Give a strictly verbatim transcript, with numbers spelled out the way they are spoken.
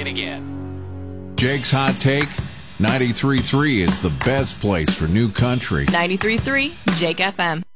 it again. Jake's Hot Take, ninety-three point three is the best place for new country. ninety-three point three Jake F M.